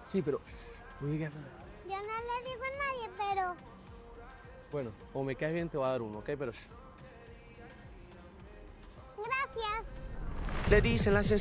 Sí, pero... Muy bien. Yo no le digo a nadie, pero... Bueno, o me caes bien, te voy a dar uno, ¿ok? Pero... Gracias. Le dicen la